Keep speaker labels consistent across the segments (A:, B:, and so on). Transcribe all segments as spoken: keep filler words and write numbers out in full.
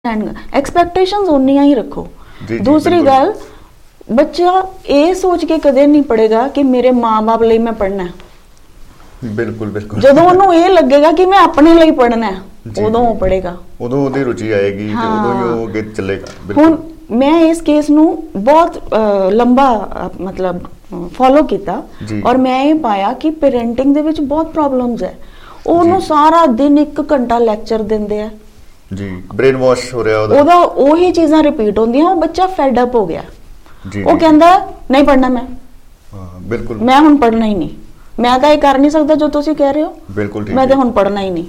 A: एक्सपैक्टेशंस उन्नियां ही रखो।
B: जी, जी,
A: दूसरी
B: बिल्कुल।
A: गल, बच्चा ये सोच के कदे नहीं पढ़ेगा कि मेरे माँ बाप लिए मैं पढ़ना है।
B: बिल्कुल बिल्कुल
A: ਜਦੋਂ ਉਹਨੂੰ ਇਹ ਲੱਗੇਗਾ ਕਿ ਮੈਂ ਆਪਣੇ ਲਈ ਪੜਨਾ ਹੈ,
B: ਜੀ,
A: ਉਦੋਂ
B: ਜੀ।
A: ਉਹ ਪੜੇਗਾ।
B: ਉਦੋਂ ਉਹਦੀ ਰੁਚੀ ਆਏਗੀ ਤੇ ਉਦੋਂ ਹੀ ਉਹ ਅੱਗੇ ਚੱਲੇਗਾ।
A: ਹੁਣ
B: ਬਿਲਕੁਲ
A: ਮੈਂ ਇਸ ਕੇਸ ਨੂੰ ਬਹੁਤ ਅ, ਲੰਬਾ ਅ, ਮਤਲਬ ਫੋਲੋ ਕੀਤਾ
B: ਜੀ।
A: ਔਰ ਮੈਂ ਇਹ ਪਾਇਆ ਕਿ ਪੈਰੈਂਟਿੰਗ ਦੇ ਵਿੱਚ ਬਹੁਤ ਪ੍ਰੋਬਲਮਸ ਹੈ। ਉਹਨੂੰ
B: ਜੀ।
A: ਸਾਰਾ ਦਿਨ ਇੱਕ ਘੰਟਾ ਲੈਕਚਰ ਦਿੰਦੇ ਆ,
B: ਜੀ ਬ੍ਰੇਨ ਵਾਸ਼ ਹੋ ਰਿਹਾ ਉਹਦਾ।
A: ਉਹਦਾ ਉਹੀ ਚੀਜ਼ਾਂ ਰਿਪੀਟ ਹੁੰਦੀਆਂ, ਉਹ ਬੱਚਾ ਫੈਡ ਅਪ ਹੋ ਗਿਆ।
B: ਜੀ
A: ਉਹ
B: ਜੀ।
A: ਕਹਿੰਦਾ ਨਹੀਂ ਪੜਨਾ, ਮੈਂ
B: ਹਾਂ ਬਿਲਕੁਲ
A: ਮੈਂ ਹੁਣ ਪੜਨਾ ਹੀ ਨਹੀਂ, ਮੈਂ ਤਾਂ ਇਹ ਕਰ ਨਹੀਂ ਸਕਦਾ ਜੋ ਤੁਸੀਂ ਕਹਿ ਰਹੇ ਹੋ,
B: ਬਿਲकुल ठीक
A: ਮੈਂ ਤਾਂ
B: है।
A: ਹੁਣ ਪੜਨਾ ਹੀ ਨਹੀਂ।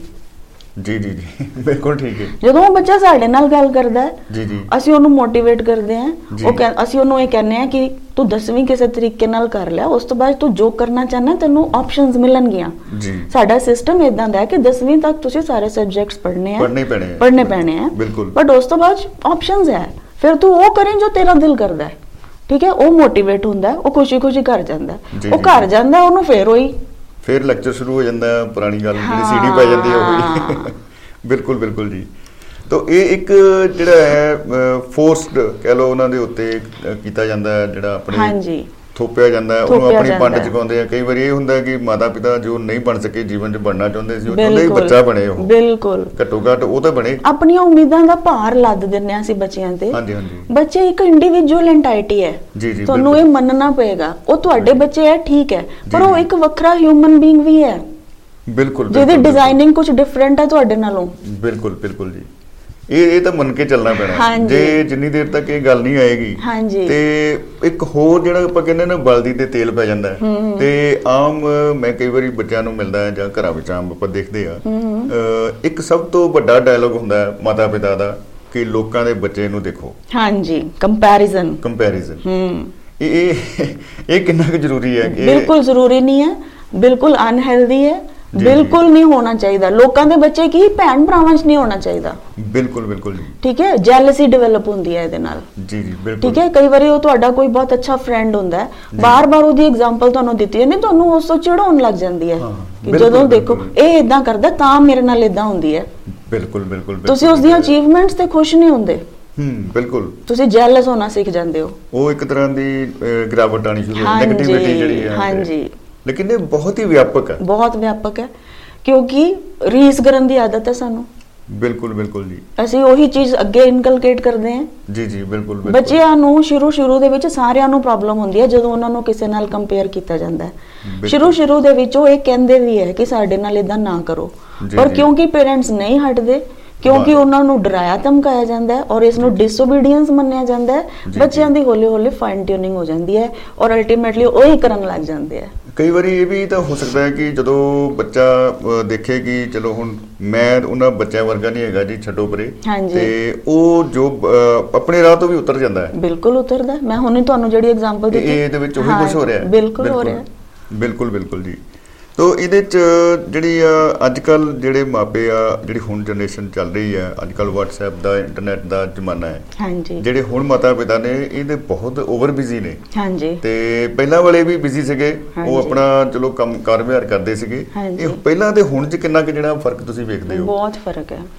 B: जी जी जी बिल्कुल ठीक है।
A: ਜਦੋਂ ਉਹ ਬੱਚਾ ਸਾਡੇ ਨਾਲ ਗੱਲ ਕਰਦਾ ਹੈ,
B: जी जी
A: ਅਸੀਂ ਉਹਨੂੰ ਮੋਟੀਵੇਟ ਕਰਦੇ ਹਾਂ।
B: ਜੀ।
A: ਉਹ ਕਹਿ- ਅਸੀਂ ਉਹਨੂੰ ਇਹ ਕਹਿੰਦੇ ਆ ਕਿ ਤੂੰ ਦਸਵੀਂ ਕਿਸੇ ਤਰੀਕੇ ਨਾਲ ਕਰ ਲਿਆ, ਉਸ ਤੋਂ ਬਾਅਦ ਤੂੰ ਜੋ ਕਰਨਾ ਚਾਹਨਾ ਤੈਨੂੰ ਆਪਸ਼ਨਸ ਮਿਲਣਗੀਆਂ।
B: जी
A: ਸਾਡਾ ਸਿਸਟਮ ਇਦਾਂ ਦਾ ਹੈ ਕਿ ਦਸਵੀਂ ਤੱਕ ਤੁਸੀਂ ਸਾਰੇ ਸਬਜੈਕਟਸ ਪੜ੍ਹਨੇ ਆ,
B: पढ़ने ही पैने हैं।
A: ਪੜ੍ਹਨੇ ਪੈਣੇ ਆ,
B: बिल्कुल
A: ਬਟ ਉਸ ਤੋਂ ਬਾਅਦ ਆਪਸ਼ਨਸ ਹੈ, ਫਿਰ ਤੂੰ ਉਹ ਕਰੀਂ ਜੋ ਤੇਰਾ ਦਿਲ ਕਰਦਾ ਹੈ। ਠੀਕ ਹੈ, ਉਹ ਮੋਟੀਵੇਟ ਹੁੰਦਾ ਹੈ, ਉਹ ਖੁਸ਼ੀ-ਖੁਸ਼ੀ ਕਰ ਜਾਂਦਾ ਹੈ।
B: ਜੀ,
A: ਉਹ
B: ਜੀ।
A: ਘਰ ਜਾਂਦਾ ਹੈ, ਉਹਨੂੰ ਫੇਰ ਉਹੀ
B: ਫਿਰ ਲੈਕਚਰ ਸ਼ੁਰੂ ਹੋ ਜਾਂਦਾ ਹੈ, ਪੁਰਾਣੀ ਗੱਲ ਜਿਹੜੀ
A: ਹਾਂ।
B: ਸੀਡੀ ਪੈ ਜਾਂਦੀ ਹੈ ਉਹੀ। ਬਿਲਕੁਲ ਬਿਲकुल ਜੀ। ਤਾਂ ਇਹ ਇੱਕ ਜਿਹੜਾ ਹੈ ਫੋਰਸਡ ਕਹਿ ਲਓ ਉਹਨਾਂ ਦੇ ਉੱਤੇ ਅ, ਕੀਤਾ ਜਾਂਦਾ ਹੈ, ਜਿਹੜਾ ਆਪਣੇ
A: ਹਾਂਜੀ
B: ਥੋਪਿਆ ਜਾਂਦਾ ਹੈ, ਉਹਨੂੰ
A: ਥੋਪਿਆ
B: ਆਪਣੀ ਪੰਡ
A: ਜਾਂਦਾ ਹੈ।
B: ਚੁਕਾਉਂਦੇ ਆ। ਕਈ ਵਾਰੀ ਇਹ ਹੁੰਦਾ ਹੈ ਕਿ ਮਾਤਾ ਪਿਤਾ ਜੋ ਨਹੀਂ ਬਣ ਸਕੇ ਜੀਵਨ 'ਚ ਬਣਨਾ ਚਾਹੁੰਦੇ ਸੀ, ਉਹ ਚਾਹੁੰਦੇ ਹੀ
A: ਬਿਲਕੁਲ
B: ਬੱਚਾ ਬਣੇ, ਉਹ
A: ਬਿਲਕੁਲ
B: ਘੱਟੋ ਘੱਟ ਉਹ ਤਾਂ ਬਣੇ।
A: ਆਪਣੀਆਂ ਉਮੀਦਾਂ ਦਾ ਭਾਰ ਲੱਦ ਦਿੰਦੇ ਆ ਅਸੀਂ ਬੱਚਿਆਂ ਤੇ।
B: ਹਾਂਜੀ ਹਾਂਜੀ
A: ਬੱਚੇ ਇੱਕ ਇੰਡੀਵਿਜੂਅਲ ਐਂਟਾਈਟੀ ਹੈ,
B: ਜੀ ਜੀ
A: ਤੁਹਾਨੂੰ ਇਹ ਮੰਨਣਾ ਪਏਗਾ। ਉਹ ਤੁਹਾਡੇ ਬੱਚੇ ਹੈ ਠੀਕ ਹੈ, ਪਰ
B: ਜੀ,
A: ਉਹ
B: ਜੀ।
A: ਇੱਕ ਵੱਖਰਾ ਹਿਊਮਨ ਬੀਇੰਗ ਵੀ ਹੈ,
B: ਬਿਲਕੁਲ
A: ਜਿਹਦੀ
B: ਬਿਲਕੁਲ,
A: ਡਿਜ਼ਾਈਨਿੰਗ ਕੁਝ ਡਿਫਰੈਂਟ ਹੈ ਤੁਹਾਡੇ ਨਾਲੋਂ।
B: ਬਿਲਕੁਲ ਬਿਲकुल ਜੀ। ਇਹ ਇਹ ਤਾਂ ਮੰਨ ਕੇ ਚੱਲਣਾ ਪੈਣਾ ਹੈ।
A: ਹਾਂਜੀ।
B: ਜੇ ਜਿੰਨੀ ਦੇਰ ਤੱਕ ਇਹ ਗੱਲ ਨਹੀਂ ਆਏਗੀ
A: ਹਾਂਜੀ
B: ਤੇ ਇੱਕ ਹੋਰ ਜਿਹੜਾ ਆਪਾਂ ਕਹਿੰਦੇ ਨਾ ਬਲਦੀ ਤੇ ਤੇਲ ਪੈ ਜਾਂਦਾ ਹੈ। ਤੇ ਆਮ ਮੈਂ ਕਈ ਵਾਰੀ ਬੱਚਿਆਂ ਨੂੰ ਮਿਲਦਾ ਜਾਂ ਘਰਾਂ ਵਿੱਚ ਆਮ ਆਪਾਂ ਦੇਖਦੇ ਆ, ਅਹ, ਇੱਕ ਸਭ ਤੋਂ ਵੱਡਾ ਡਾਇਲੋਗ ਹੁੰਦਾ ਹੈ ਮਾਤਾ ਪਿਤਾ ਦਾ ਕਿ ਲੋਕਾਂ ਦੇ ਬੱਚੇ ਨੂੰ ਦੇਖੋ,
A: ਹਾਂਜੀ, ਕੰਪੈਰੀਜ਼ਨ।
B: ਕੰਪੈਰੀਜ਼ਨ।
A: ਹੂੰ,
B: ਇਹ ਇਹ ਇਹ ਕਿੰਨਾ ਕੁ ਜ਼ਰੂਰੀ ਹੈ ਕਿ
A: ਬਿਲਕੁਲ ਜ਼ਰੂਰੀ ਨਹੀਂ ਹੈ, ਬਿਲਕੁਲ ਅਨਹੈਲਦੀ ਹੈ,
B: ਜੀ,
A: ਬਿਲਕੁਲ ਨਹੀਂ ਹੋਣਾ ਚਾਹੀਦਾ। ਲੋਕਾਂ ਦੇ ਬੱਚੇ ਕੀ ਭੈਣ ਭਰਾਵਾਂ 'ਚ ਨਹੀਂ ਹੋਣਾ ਚਾਹੀਦਾ।
B: ਬਿਲਕੁਲ ਬਿਲकुल ਜੀ।
A: ਠੀਕ ਹੈ, ਜੈਲਸੀ ਡਿਵੈਲਪ ਹੁੰਦੀ ਹੈ ਇਹਦੇ ਨਾਲ।
B: ਜੀ ਜੀ ਬਿਲकुल
A: ਠੀਕ ਹੈ, ਕਈ ਵਾਰੀ ਉਹ ਤੁਹਾਡਾ ਕੋਈ ਬਹੁਤ ਅੱਛਾ ਫਰੈਂਡ ਹੁੰਦਾ ਹੈ, ਬਾਰ-ਬਾਰ ਉਹਦੀ ਐਗਜ਼ਾਮਪਲ ਤੁਹਾਨੂੰ ਦਿੱਤੀ ਹੈ, ਨਹੀਂ ਤੁਹਾਨੂੰ ਉਸ ਤੋਂ ਚਿੜਾਉਣ ਲੱਗ ਜਾਂਦੀ ਹੈ
B: ਹਾਂ,
A: ਕਿ
B: ਬਿਲਕੁਲ,
A: ਜਦੋਂ ਦੇਖੋ
B: ਬਿਲਕੁਲ।
A: ਇਹ ਇਦਾਂ ਕਰਦਾ ਤਾਂ ਮੇਰੇ ਨਾਲ ਇਦਾਂ ਹੁੰਦੀ ਹੈ।
B: ਬਿਲਕੁਲ ਬਿਲकुल
A: ਤੁਸੀਂ ਉਸ ਦੀਆਂ ਅਚੀਵਮੈਂਟਸ ਤੇ ਖੁਸ਼ ਨਹੀਂ ਹੁੰਦੇ,
B: ਹੂੰ ਬਿਲकुल।
A: ਤੁਸੀਂ ਜੈਲਸ ਹੋਣਾ ਸਿੱਖ ਜਾਂਦੇ ਹੋ।
B: ਉਹ ਇੱਕ ਤਰ੍ਹਾਂ ਦੀ ਅਹ, ਗਿਰਾਵਟ ਆਣੀ ਸ਼ੁਰੂ ਹੋ ਜਾਂਦੀ, ਨੈਗੇਟਿਵਿਟੀ ਜਿਹੜੀ ਹੈ।
A: ਹਾਂਜੀ,
B: ਲੇਕਿਨ ਇਹ ਬਹੁਤ ਹੀ ਵਿਆਪਕ ਹੈ।
A: ਬਹੁਤ ਵਿਆਪਕ ਹੈ, ਕਿਉਂਕਿ ਰੀਸ ਕਰਨ ਦੀ ਆਦਤ ਹੈ ਸਾਨੂੰ।
B: ਬਿਲਕੁਲ ਬਿਲकुल ਜੀ।
A: ਅਸੀਂ ਉਹੀ ਚੀਜ਼ ਅੱਗੇ ਇਨਕਲਕੇਟ ਕਰਦੇ ਹਾਂ।
B: ਜੀ ਜੀ ਬਿਲकुल ਬਿਲकुल।
A: ਬੱਚਿਆਂ ਨੂੰ ਸ਼ੁਰੂ ਸ਼ੁਰੂ ਦੇ ਵਿੱਚ ਸਾਰਿਆਂ ਨੂੰ ਪ੍ਰੋਬਲਮ ਹੁੰਦੀ ਹੈ ਜਦੋਂ ਉਹਨਾਂ ਨੂੰ ਕਿਸੇ ਨਾਲ ਕੰਪੇਅਰ ਕੀਤਾ ਜਾਂਦਾ ਹੈ।
B: ਬਿਲਕੁਲ।
A: ਸ਼ੁਰੂ ਸ਼ੁਰੂ ਦੇ ਵਿੱਚ ਉਹ ਇਹ ਕਹਿੰਦੇ ਵੀ ਹੈ ਕਿ ਸਾਡੇ ਨਾਲ ਇਦਾਂ ਨਾ ਕਰੋ,
B: ਜੀ,
A: ਪਰ
B: ਜੀ।
A: ਕਿਉਂਕਿ ਪੇਰੈਂਟਸ ਨਹੀਂ ਹਟਦੇ, ਕਿਉਂਕਿ
B: ਵਾਹ।
A: ਉਹਨਾਂ ਨੂੰ ਡਰਾਇਆ ਧਮਕਾਇਆ ਜਾਂਦਾ ਹੈ ਔਰ ਇਸ ਨੂੰ ਡਿਸਓਬੀਡੀਐਂਸ ਮੰਨਿਆ ਜਾਂਦਾ ਹੈ,
B: ਜੀ,
A: ਬੱਚਿਆਂ
B: ਜੀ।
A: ਦੀ ਹੌਲੀ ਹੌਲੀ ਫਾਈਨ ਟਿਊਨਿੰਗ ਹੋ ਜਾਂਦੀ ਹੈ ਔਰ ਅਲਟੀਮੇਟਲੀ ਉਹ ਹੀ ਕਰਨ ਲੱਗ ਜਾਂਦੇ ਆ।
B: ਕਈ ਵਾਰੀ ਇਹ ਵੀ ਤਾਂ ਹੋ ਸਕਦਾ ਹੈ ਕਿ ਜਦੋਂ ਬੱਚਾ ਅਹ, ਦੇਖੇ ਕਿ ਚਲੋ ਹੁਣ ਮੈਂ ਉਹਨਾਂ ਬੱਚਿਆਂ ਵਰਗਾ ਨਹੀਂ ਹੈਗਾ ਜੀ, ਛੱਡੋ ਪਰੇ,
A: ਹਾਂਜੀ।
B: ਤੇ ਉਹ ਜੋ ਅਹ, ਆਪਣੇ ਰਾਹ ਤੋਂ ਵੀ ਉਤਰ ਜਾਂਦਾ ਹੈ।
A: ਬਿਲਕੁਲ ਉਤਰਦਾ। ਮੈਂ ਹੁਣੇ ਤੁਹਾਨੂੰ ਜਿਹੜੀ ਐਗਜ਼ਾਮਪਲ
B: ਤੇ
A: ਦਿੱਤੀ,
B: ਇਹ ਇਹਦੇ ਵਿੱਚ ਉਹੀ
A: ਹਾਂ,
B: ਕੁਝ ਹੋ ਰਿਹਾ ਹੈ।
A: ਬਿਲਕੁਲ ਹੋ ਰਿਹਾ ਹੈ।
B: ਬਿਲਕੁਲ ਬਿਲकुल ਜੀ। ਤੋ ਇਹਦੇ ਚ ਜਿਹੜੀ ਆ ਅੱਜ ਕੱਲ ਜਿਹੜੇ ਮਾਪੇ ਆ, ਜਿਹੜੀ ਹੁਣ ਜਨਰੇਸ਼ਨ ਚੱਲ ਰਹੀ ਆ, ਅੱਜ ਕੱਲ WhatsApp ਦਾ, ਇੰਟਰਨੈਟ ਦਾ ਜ਼ਮਾਨਾ ਹੈ।
A: ਹਾਂਜੀ
B: ਜਿਹੜੇ ਹੁਣ ਮਾਤਾ ਪਿਤਾ ਨੇ ਇਹਦੇ ਬਹੁਤ ਓਵਰ ਬਿਜ਼ੀ ਨੇ,
A: ਹਾਂਜੀ
B: ਤੇ ਪਹਿਲਾਂ ਵਾਲੇ ਵੀ ਬਿਜ਼ੀ ਸੀਗੇ, ਉਹ
A: ਹਾਂਜੀ।
B: ਆਪਣਾ ਚਲੋ ਕੰਮ ਕਾਰ ਵਿਹਾਰ ਕਰਦੇ ਸੀਗੇ।
A: ਹਾਂਜੀ।
B: ਇਹ ਪਹਿਲਾਂ ਤੇ ਹੁਣ ਚ ਕਿੰਨਾ ਕੁ ਜਿਹੜਾ ਫਰਕ ਤੁਸੀਂ ਵੇਖਦੇ ਹੋ?
A: ਬਹੁਤ ਫਰਕ ਹੈ।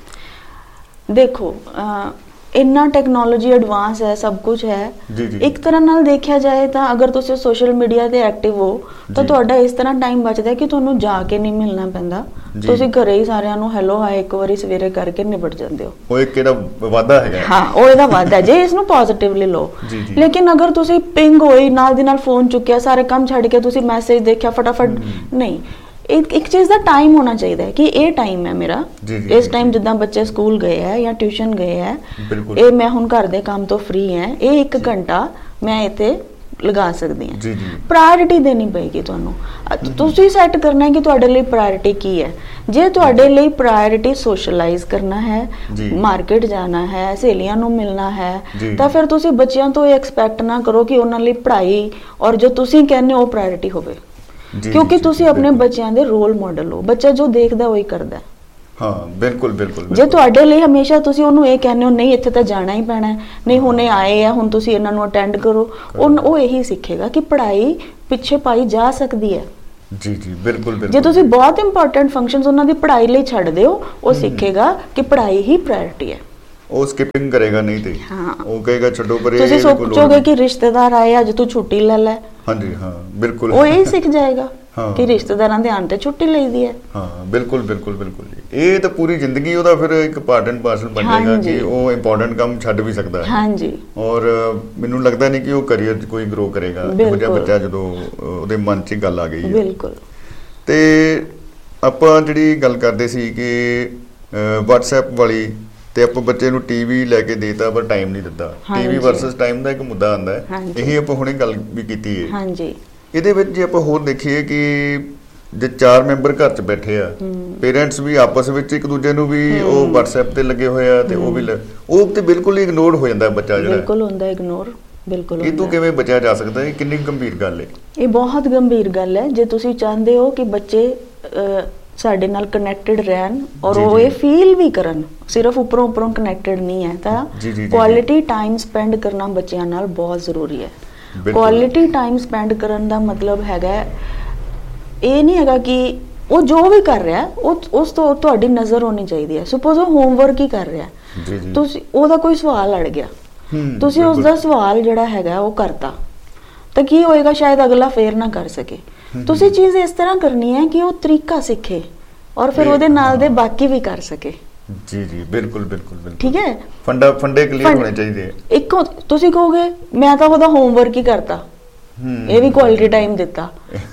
A: ਦੇਖੋ ਅਹ, ਇੰਨਾ ਟੈਕਨੋਲੋਜੀ ਐਡਵਾਂਸ ਹੈ, ਸਭ ਕੁਝ ਹੈ।
B: ਜੀ ਜੀ
A: ਇੱਕ ਤਰ੍ਹਾਂ ਨਾਲ ਦੇਖਿਆ ਜਾਏ ਤਾਂ ਅਗਰ ਤੁਸੀਂ ਸੋਸ਼ਲ ਮੀਡੀਆ ਤੇ ਐਕਟਿਵ ਹੋ ਤਾਂ
B: ਜੀ।
A: ਤੁਹਾਡਾ ਇਸ ਤਰ੍ਹਾਂ ਟਾਈਮ ਬਚਦਾ ਹੈ ਕਿ ਤੁਹਾਨੂੰ ਜਾ ਕੇ ਨਹੀਂ ਮਿਲਣਾ ਪੈਂਦਾ,
B: ਜੀ।
A: ਤੁਸੀਂ ਘਰੇ ਹੀ ਸਾਰਿਆਂ ਨੂੰ ਹੈਲੋ ਹਾਈ ਇੱਕ ਵਾਰੀ ਸਵੇਰੇ ਕਰਕੇ ਨਿਬਟ ਜਾਂਦੇ ਹੋ।
B: ਉਹ ਇੱਕ ਕਿਹੜਾ ਵਾਧਾ ਹੈਗਾ।
A: ਹਾਂ, ਉਹ ਇਹਦਾ ਵਾਧਾ ਜੇ ਇਸ ਨੂੰ ਪੋਜ਼ਿਟਿਵਲੀ ਲਓ।
B: ਜੀ, ਜੀ।
A: ਲੇਕਿਨ ਅਗਰ ਤੁਸੀਂ ਪਿੰਗ ਹੋਈ, ਨਾਲ ਦੀ ਨਾਲ ਫੋਨ ਚੁੱਕਿਆ, ਸਾਰੇ ਕੰਮ ਛੱਡ ਕੇ ਤੁਸੀਂ ਮੈਸੇਜ ਦੇਖਿਆ ਫਟਾਫਟ, ਨਹੀਂ, ਇੱਕ ਇੱਕ ਚੀਜ਼ ਦਾ ਟਾਈਮ ਹੋਣਾ ਚਾਹੀਦਾ ਹੈ ਕਿ ਇਹ ਟਾਈਮ ਹੈ ਮੇਰਾ,
B: ਜੀ, ਜੀ,
A: ਇਸ
B: ਜੀ,
A: ਟਾਈਮ
B: ਜੀ।
A: ਜਿੱਦਾਂ ਬੱਚੇ ਸਕੂਲ ਗਏ ਹੈ ਜਾਂ ਟਿਊਸ਼ਨ ਗਏ ਹੈ,
B: ਬਿਲਕੁਲ।
A: ਇਹ ਮੈਂ ਹੁਣ ਘਰ ਦੇ ਕੰਮ ਤੋਂ ਫ੍ਰੀ ਹੈ, ਇਹ ਇੱਕ ਘੰਟਾ ਮੈਂ ਇੱਥੇ ਲਗਾ ਸਕਦੀ ਹਾਂ।
B: ਜੀ ਜੀ
A: ਪ੍ਰਾਇੋਰਟੀ ਦੇਣੀ ਪਏਗੀ ਤੁਹਾਨੂੰ। ਅ- ਤੁਸੀਂ ਸੈੱਟ ਕਰਨਾ ਹੈ ਕਿ ਤੁਹਾਡੇ ਲਈ ਪ੍ਰਾਇੋਰਟੀ ਕੀ ਹੈ। ਜੇ ਤੁਹਾਡੇ ਲਈ ਪ੍ਰਾਇੋਰਟੀ ਸੋਸ਼ਲਾਈਜ਼ ਕਰਨਾ ਹੈ,
B: ਜੀ।
A: ਮਾਰਕੀਟ ਜਾਣਾ ਹੈ, ਸਹੇਲੀਆਂ ਨੂੰ ਮਿਲਣਾ ਹੈ,
B: ਜੀ।
A: ਤਾਂ ਫਿਰ ਤੁਸੀਂ ਬੱਚਿਆਂ ਤੋਂ ਇਹ ਐਕਸਪੈਕਟ ਨਾ ਕਰੋ ਕਿ ਉਹਨਾਂ ਲਈ ਪੜ੍ਹਾਈ ਔਰ ਜੋ ਤੁਸੀਂ ਕਹਿੰਦੇ ਹੋ ਉਹ ਪ੍ਰਾਇੋਰਟੀ ਹੋਵੇ,
B: ਜੀ,
A: ਕਿਉਂਕਿ
B: ਜੀ,
A: ਤੁਸੀਂ
B: ਜੀ,
A: ਆਪਣੇ
B: ਬਿਲਕੁਲ।
A: ਬੱਚਿਆਂ ਦੇ ਰੋਲ ਮਾਡਲ ਹੋ। ਬੱਚਾ ਜੋ ਦੇਖਦਾ ਉਹੀ ਕਰਦਾ ਹੈ।
B: ਹਾਂ ਬਿਲਕੁਲ ਬਿਲकुल
A: ਜੇ ਤੁਹਾਡੇ ਲਈ ਹਮੇਸ਼ਾ ਤੁਸੀਂ ਉਹਨੂੰ ਇਹ ਕਹਿੰਦੇ ਹੋ ਨਹੀਂ ਇੱਥੇ ਤਾਂ ਜਾਣਾ ਹੀ ਪੈਣਾ ਹੈ, ਨਹੀਂ ਹੁਣੇ ਆਏ ਆ ਹੁਣ ਤੁਸੀਂ ਇਹਨਾਂ ਨੂੰ ਅਟੈਂਡ ਕਰੋ, ਉਹ ਉਹ ਇਹੀ ਸਿੱਖੇਗਾ ਕਿ ਪੜ੍ਹਾਈ ਪਿੱਛੇ ਪਾਈ ਜਾ ਸਕਦੀ ਹੈ।
B: ਜੀ ਜੀ ਬਿਲकुल ਬਿਲकुल।
A: ਜੇ ਤੁਸੀਂ ਬਹੁਤ ਇੰਪੋਰਟੈਂਟ ਫੰਕਸ਼ਨਸ ਉਹਨਾਂ ਦੀ ਪੜ੍ਹਾਈ ਲਈ ਛੱਡਦੇ ਹੋ, ਉਹ ਸਿੱਖੇਗਾ ਕਿ ਪੜ੍ਹਾਈ ਹੀ ਪ੍ਰਾਇੋਰਟੀ ਹੈ।
B: ਉਹ ਸਕਿਪਿੰਗ ਕਰੇਗਾ ਨਹੀਂ ਤੇ
A: ਹਾਂ
B: ਉਹ ਕਹੇਗਾ ਛੱਡੋ ਪਰੇ।
A: ਤੁਸੀਂ ਸੋਚੋਗੇ ਕਿ ਰਿਸ਼ਤੇਦਾਰ ਆਏ ਅੱਜ ਤੂੰ ਛੁੱਟੀ ਲੈ ਲੈ।
B: ਹਾਂਜੀ ਹਾਂ ਬਿਲਕੁਲ
A: ਉਹ ਇਹ ਸਿੱਖ ਜਾਏਗਾ
B: ਹਾਂ
A: ਕਿ ਰਿਸ਼ਤੇਦਾਰਾਂ ਦੇ ਆਉਣ ਤੇ ਛੁੱਟੀ ਲਈਦੀ ਹੈ।
B: ਹਾਂ ਬਿਲਕੁਲ ਬਿਲਕੁਲ ਬਿਲਕੁਲ ਜੀ। ਇਹ ਤਾਂ ਪੂਰੀ ਜ਼ਿੰਦਗੀ ਉਹਦਾ ਫਿਰ ਇੱਕ ਪਾਰਟ ਐਂਡ ਪਾਰਸਲ ਬਣ ਜਾਏਗਾ ਕਿ ਉਹ ਇੰਪੋਰਟੈਂਟ ਕੰਮ ਛੱਡ ਵੀ ਸਕਦਾ ਹੈ। ਹਾਂਜੀ ਔਰ ਮੈਨੂੰ ਲੱਗਦਾ ਨਹੀਂ ਕਿ ਉਹ ਕਰੀਅਰ 'ਚ ਕੋਈ ਗਰੋ ਕਰੇਗਾ ਇਹੋ ਜਿਹਾ ਬੱਚਾ ਜਦੋਂ ਉਹਦੇ ਮਨ 'ਚ ਗੱਲ ਆ ਗਈ ਹੈ। ਬਿਲਕੁਲ। ਤੇ ਆਪਾਂ ਜਿਹੜੀ ਗੱਲ ਕਰਦੇ ਸੀ ਕਿ WhatsApp ਵਾਲੀ ਤੇ ਆਪਾਂ ਬੱਚੇ ਨੂੰ ਟੀਵੀ ਲੈ ਕੇ ਦੇਤਾ ਪਰ ਟਾਈਮ ਨਹੀਂ ਦਿੱਤਾ। ਟੀਵੀ ਵਰਸਸ ਟਾਈਮ ਦਾ ਇੱਕ ਮੁੱਦਾ ਆਉਂਦਾ ਹੈ, ਇਹ ਆਪਾਂ ਹੁਣੇ ਗੱਲ ਵੀ ਕੀਤੀ ਹੈ। ਹਾਂਜੀ ਇਹਦੇ ਵਿੱਚ ਜੇ ਆਪਾਂ ਹੋਰ ਦੇਖੀਏ ਕਿ ਜੇ ਚਾਰ ਮੈਂਬਰ ਘਰ 'ਚ ਬੈਠੇ ਆ, ਪੇਰੈਂਟਸ ਵੀ ਆਪਸ ਵਿੱਚ ਇੱਕ ਦੂਜੇ ਨੂੰ ਵੀ ਉਹ WhatsApp ਤੇ ਲੱਗੇ ਹੋਏ ਆ ਤੇ ਉਹ ਵੀ ਉਹ ਤੇ ਬਿਲਕੁਲ ਹੀ ਇਗਨੋਰ ਹੋ ਜਾਂਦਾ ਬੱਚਾ ਜਿਹੜਾ। ਬਿਲਕੁਲ ਹੁੰਦਾ ਇਗਨੋਰ ਬਿਲਕੁਲ। ਇਹ ਤੋਂ ਕਿਵੇਂ ਬਚਿਆ ਜਾ ਸਕਦਾ? ਇਹ ਕਿੰਨੀ ਗੰਭੀਰ ਗੱਲ ਹੈ। ਇਹ ਬਹੁਤ ਗੰਭੀਰ ਗੱਲ ਹੈ। ਜੇ ਤੁਸੀਂ ਚਾਹੁੰਦੇ ਹੋ ਕਿ ਬੱਚੇ ਸਾਡੇ ਨਾਲ ਕਨੈਕਟਡ ਰਹਿਣ ਔਰ ਉਹ ਇਹ ਫੀਲ ਵੀ ਕਰਨ, ਸਿਰਫ ਉੱਪਰੋਂ ਉੱਪਰੋਂ ਕਨੈਕਟਡ ਨਹੀਂ ਹੈ, ਤਾਂ ਕੁਆਲਿਟੀ ਟਾਈਮ ਸਪੈਂਡ ਕਰਨਾ ਬੱਚਿਆਂ ਨਾਲ ਬਹੁਤ ਜ਼ਰੂਰੀ ਹੈ। ਕੁਆਲਿਟੀ ਟਾਈਮ ਸਪੈਂਡ ਕਰਨ ਦਾ ਮਤਲਬ ਹੈਗਾ ਇਹ ਨਹੀਂ ਹੈਗਾ ਕਿ ਉਹ ਜੋ ਵੀ ਕਰ ਰਿਹਾ ਉਹ ਉਸ ਤੋਂ ਤੁਹਾਡੀ ਨਜ਼ਰ ਹੋਣੀ ਚਾਹੀਦੀ ਹੈ। ਸਪੋਜ਼ ਉਹ ਹੋਮਵਰਕ ਹੀ ਕਰ ਰਿਹਾ, ਤੁਸੀਂ ਉਹਦਾ ਕੋਈ ਸਵਾਲ ਅੜ ਗਿਆ, ਤੁਸੀਂ ਉਸ ਦਾ ਸਵਾਲ ਜਿਹੜਾ ਹੈਗਾ ਉਹ ਕਰਤਾ, ਤਾਂ ਕੀ ਹੋਏਗਾ? ਸ਼ਾਇਦ ਅਗਲਾ ਫੇਰ ਨਾ ਕਰ ਸਕੇ। ਤੁਸੀਂ ਚੀਜ਼ ਇਸ ਤਰ੍ਹਾਂ ਕਰਨੀ ਹੈ ਕਿ ਉਹ ਤਰੀਕਾ ਸਿੱਖੇ ਔਰ ਫਿਰ ਉਹਦੇ ਨਾਲ ਦੇ ਬਾਕੀ ਵੀ ਕਰ ਸਕੇ। ਜੀ ਜੀ ਬਿਲਕੁਲ ਬਿਲਕੁਲ ਬਿਲਕੁਲ ਠੀਕ ਹੈ। ਫੰਡਾ ਫੰਡੇ ਕਲੀਅਰ ਹੋਣੇ ਚਾਹੀਦੇ। ਇੱਕੋ ਤੁਸੀਂ ਕਹੋਗੇ ਮੈਂ ਤਾਂ ਉਹਦਾ ਹੋਮਵਰਕ ਹੀ ਕਰਤਾ, ਇਹ ਵੀ ਕੁਆਲਿਟੀ ਟਾਈਮ ਦਿੱਤਾ,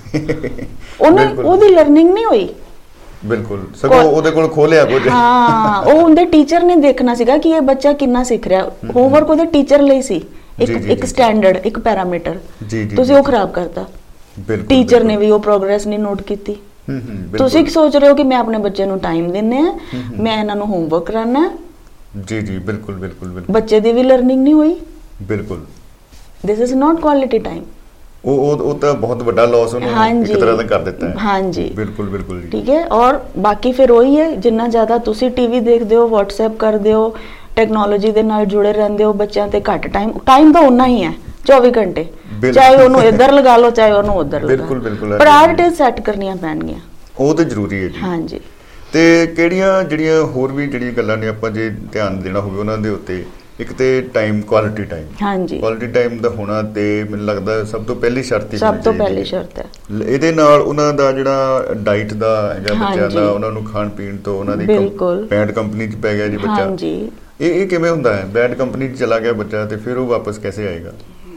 B: ਉਹਨੇ ਉਹਦੀ ਲਰਨਿੰਗ ਨਹੀਂ ਹੋਈ। ਬਿਲਕੁਲ ਸਗੋਂ ਉਹਦੇ ਕੋਲ ਖੋਲਿਆ ਕੁਝ। ਹਾਂ ਉਹ ਉਹਦੇ ਟੀਚਰ ਨੇ ਦੇਖਣਾ ਸੀਗਾ ਕਿ ਇਹ ਬੱਚਾ ਕਿੰਨਾ ਸਿੱਖ ਰਿਹਾ। ਹੋਮਵਰਕ ਉਹਦੇ ਟੀਚਰ ਲਈ ਸੀ, ਇੱਕ ਇੱਕ ਸਟੈਂਡਰਡ ਇੱਕ ਪੈਰਾਮੀਟਰ, ਤੁਸੀਂ ਉਹ ਖਰਾਬ ਕਰਤਾ। ਟੀਚਰ ਨੇ ਵੀ ਉਹ ਪ੍ਰੋਗਰੈਸ ਨਹੀਂ ਨੋਟ ਕੀਤੀ। ਤੁਸੀਂ ਕੀ ਸੋਚ ਰਹੇ ਹੋ ਕਿ ਮੈਂ ਆਪਣੇ ਬੱਚੇ ਨੂੰ ਟਾਈਮ ਦਿੰਨੇ ਆ, ਮੈਂ ਇਹਨਾਂ ਨੂੰ ਹੋਮਵਰਕ ਕਰਾਉਣਾ। ਜੀ ਜੀ ਬਿਲਕੁਲ ਬਿਲਕੁਲ ਬਿਲਕੁਲ। ਬੱਚੇ ਦੀ ਵੀ ਲਰਨਿੰਗ ਨਹੀਂ ਹੋਈ। ਬਿਲਕੁਲ this is not quality time. ਉਹ ਉਹ ਤਾਂ ਬਹੁਤ ਵੱਡਾ ਲਾਸ ਉਹਨੂੰ ਇੱਕ ਤਰ੍ਹਾਂ ਦਾ ਕਰ ਦਿੱਤਾ ਹੈ। ਹਾਂਜੀ ਬਿਲਕੁਲ ਬਿਲਕੁਲ ਜੀ ਠੀਕ ਹੈ। ਔਰ ਬਾਕੀ ਫਿਰ ਉਹੀ ਹੈ, ਜਿੰਨਾ ਜ਼ਿਆਦਾ ਤੁਸੀਂ ਟੀਵੀ ਦੇਖਦੇ ਹੋ, WhatsApp ਕਰਦੇ ਹੋ, ਟੈਕਨੋਲੋਜੀ ਦੇ ਨਾਲ ਜੁੜੇ ਰਹਿੰਦੇ ਹੋ, ਬੱਚਿਆਂ ਤੇ ਘੱਟ ਟਾਈਮ ਟਾਈਮ ਤਾਂ ਉਨਾ ਹੀ ਹੈ ਚੌਵੀ ਘੰਟੇ, ਚਾਹੇ ਉਹਨੂੰ ਇੱਧਰ ਲਗਾ ਲਓ ਚਾਹੇ ਉਹਨੂੰ ਉੱਧਰ ਲਗਾ ਲਓ। ਬਿਲਕੁਲ ਬਿਲਕੁਲ ਪ੍ਰਾਇੋਰਟੀਜ਼ ਸੈੱਟ ਕਰਨੀਆਂ ਪੈਣਗੀਆਂ, ਉਹ ਤੇ ਜ਼ਰੂਰੀ ਹੈ ਜੀ। ਹਾਂਜੀ ਤੇ ਕਿਹੜੀਆਂ ਜਿਹੜੀਆਂ ਹੋਰ ਵੀ ਜਿਹੜੀਆਂ ਗੱਲਾਂ ਨੇ ਆਪਾਂ ਜੇ ਧਿਆਨ ਦੇਣਾ ਹੋਵੇ ਉਹਨਾਂ ਦੇ ਉੱਤੇ, ਇੱਕ ਤੇ ਟਾਈਮ ਕੁਆਲਿਟੀ ਟਾਈਮ। ਹਾਂਜੀ ਕੁਆਲਿਟੀ ਟਾਈਮ ਦਾ ਹੋਣਾ ਤੇ ਮੈਨੂੰ ਲੱਗਦਾ ਸਭ ਤੋਂ ਪਹਿਲੀ ਸ਼ਰਤ ਹੀ ਸਭ ਤੋਂ ਪਹਿਲੀ ਸ਼ਰਤ ਹੈ। ਇਹਦੇ ਨਾਲ ਉਹਨਾਂ ਦਾ ਜਿਹੜਾ ਡਾਈਟ ਦਾ ਜਾਂ ਬੱਚਿਆਂ ਦਾ ਉਹਨਾਂ ਨੂੰ ਖਾਣ ਪੀਣ ਤੋਂ ਉਹਨਾਂ ਦੀ ਬੈਡ ਕੰਪਨੀ 'ਚ ਪੈ ਗਿਆ ਜੀ ਬੱਚਾ। ਹਾਂਜੀ ਇਹ ਇਹ ਕਿਵੇਂ ਹੁੰਦਾ ਹੈ? ਬੈਡ ਕੰਪਨੀ 'ਚ ਚਲਾ ਗਿਆ ਬੱਚਾ ਤੇ ਫਿਰ ਉਹ ਵਾਪਸ ਕਿਵੇਂ ਆਏਗਾ?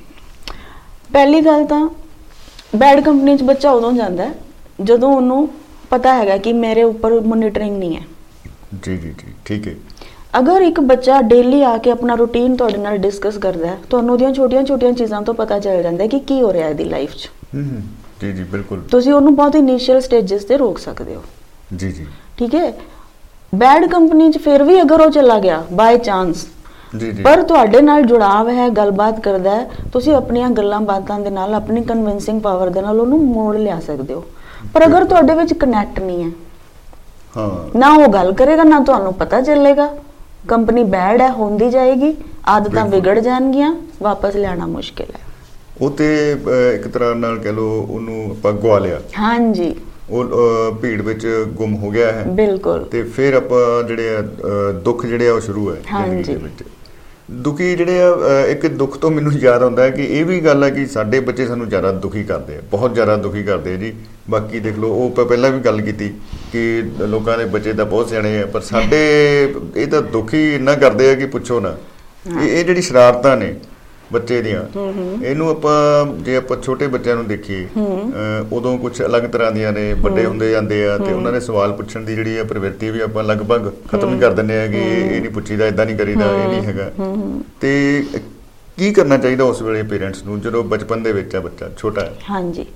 B: ਪਹਿਲੀ ਗੱਲ ਤਾਂ ਬੈਡ ਕੰਪਨੀ 'ਚ ਬੱਚਾ ਉਦੋਂ ਜਾਂਦਾ ਜਦੋਂ ਉਹਨੂੰ ਪਤਾ ਹੈਗਾ ਕਿ ਮੇਰੇ ਉੱਪਰ ਮੋਨੀਟਰਿੰਗ ਨਹੀਂ ਹੈ। ਜੀ ਜੀ ਜੀ ਠੀਕ ਹੈ। ਅਗਰ ਇੱਕ ਬੱਚਾ ਡੇਲੀ ਆ ਕੇ ਆਪਣਾ ਰੂਟੀਨ ਤੁਹਾਡੇ ਨਾਲ ਡਿਸਕਸ ਕਰਦਾ ਹੈ, ਤੁਹਾਨੂੰ ਉਹਦੀਆਂ ਛੋਟੀਆਂ-ਛੋਟੀਆਂ ਚੀਜ਼ਾਂ ਤੋਂ ਪਤਾ ਚੱਲ ਜਾਂਦਾ ਕਿ ਕੀ ਹੋ ਰਿਹਾ ਇਹਦੀ ਲਾਈਫ 'ਚ। ਹੂੰ ਜੀ ਜੀ ਬਿਲਕੁਲ। ਤੁਸੀਂ ਉਹਨੂੰ ਬਹੁਤ ਇਨੀਸ਼ੀਅਲ ਸਟੇजेस ਤੇ ਰੋਕ ਸਕਦੇ ਹੋ। ਜੀ ਜੀ ਠੀਕ ਹੈ। ਬੈਡ ਕੰਪਨੀ 'ਚ ਫਿਰ ਵੀ ਅਗਰ ਉਹ ਚਲਾ ਗਿਆ ਬਾਈ ਚਾਂਸ, ਜੀ ਜੀ ਪਰ ਤੁਹਾਡੇ ਨਾਲ ਜੁੜਾਵ ਹੈ, ਗੱਲਬਾਤ ਕਰਦਾ ਹੈ, ਤੁਸੀਂ ਆਪਣੀਆਂ ਗੱਲਾਂ ਬਾਤਾਂ ਦੇ ਨਾਲ, ਆਪਣੀ ਕਨਵਿੰਸਿੰਗ ਪਾਵਰ ਦੇ ਨਾਲ ਉਹਨੂੰ ਮੋੜ ਲਿਆ ਸਕਦੇ ਹੋ। ਪਰ ਅਗਰ ਤੁਹਾਡੇ ਵਿੱਚ ਕਨੈਕਟ ਨਹੀਂ ਹੈ, ਹਾਂ ਨਾ ਉਹ ਗੱਲ ਕਰੇਗਾ ਨਾ ਤੁਹਾਨੂੰ ਪਤਾ ਚੱਲੇਗਾ, ਕੰਪਨੀ ਬੈਡ ਹੈ, ਹੁੰਦੀ ਜਾਏਗੀ, ਆਦਤਾਂ ਵਿਗੜ ਜਾਣਗੀਆਂ, ਵਾਪਸ ਲਿਆਣਾ ਮੁਸ਼ਕਿਲ ਹੈ। ਉਹ ਤੇ ਇੱਕ ਤਰ੍ਹਾਂ ਨਾਲ ਕਹਿ ਲਓ ਉਹਨੂੰ ਆਪਾਂ ਗਵਾ ਲਿਆ। ਹਾਂਜੀ ਉਹ ਭੀੜ ਵਿੱਚ ਗੁੰਮ ਹੋ ਗਿਆ ਹੈ। ਬਿਲਕੁਲ। ਤੇ ਫਿਰ ਆਪਾਂ ਜਿਹੜੇ ਦੁੱਖ ਜਿਹੜੇ ਆ ਉਹ ਸ਼ੁਰੂ ਹੈ ਜ਼ਿੰਦਗੀ ਦੇ ਵਿੱਚ। ਦੁਖੀ ਜਿਹੜੇ ਆ, ਇੱਕ ਦੁੱਖ ਤੋਂ ਮੈਨੂੰ ਯਾਦ ਆਉਂਦਾ ਹੈ ਕਿ ਇਹ ਵੀ ਗੱਲ ਹੈ ਕਿ ਸਾਡੇ ਬੱਚੇ ਸਾਨੂੰ ਜ਼ਿਆਦਾ ਦੁਖੀ ਕਰਦੇ ਆ, ਬਹੁਤ ਜ਼ਿਆਦਾ ਦੁਖੀ ਕਰਦੇ ਆ ਜੀ। ਬਾਕੀ ਦੇਖ ਲਓ ਉਹ ਆਪਾਂ ਪਹਿਲਾਂ ਵੀ ਗੱਲ ਕੀਤੀ ਕਿ ਲੋਕਾਂ ਦੇ ਬੱਚੇ ਤਾਂ ਬਹੁਤ ਸਿਆਣੇ ਆ, ਪਰ ਸਾਡੇ ਇਹ ਤਾਂ ਦੁਖੀ ਇੰਨਾ ਕਰਦੇ ਆ ਕਿ ਪੁੱਛੋ ਨਾ। ਇਹ ਇਹ ਜਿਹੜੀ ਸ਼ਰਾਰਤਾਂ ਨੇ ਬੱਚੇ ਦੀਆਂ, ਇਹਨੂੰ ਆਪਾਂ ਜੇ ਆਪਾਂ ਛੋਟੇ ਬੱਚਿਆਂ ਨੂੰ ਦੇਖੀਏ ਉਦੋਂ ਕੁਝ ਅਲੱਗ ਤਰ੍ਹਾਂ ਦੀਆਂ ਨੇ, ਵੱਡੇ ਹੁੰਦੇ ਜਾਂਦੇ ਆ ਤੇ ਉਹਨਾਂ ਦੇ ਸਵਾਲ ਪੁੱਛਣ ਦੀ ਜਿਹੜੀ ਆ ਪ੍ਰਵਿਰਤੀ ਵੀ ਆਪਾਂ ਲਗਭਗ ਖਤਮ ਹੀ ਕਰ ਦਿੰਦੇ ਆ ਕਿ ਇਹ ਨਹੀਂ ਪੁੱਛੀਦਾ, ਏਦਾਂ ਨਹੀਂ ਕਰੀਦਾ, ਇਹ ਨਹੀਂ ਹੈਗਾ। ਤੇ ਕੀ ਕਰਨਾ ਚਾਹੀਦਾ ਉਸ ਵੇਲੇ ਪੇਰੈਂਟਸ ਨੂੰ ਜਦੋਂ ਬਚਪਨ ਦੇ ਵਿੱਚ ਆ ਬੱਚਾ ਛੋਟਾ ਹੈ? ਹਾਂਜੀ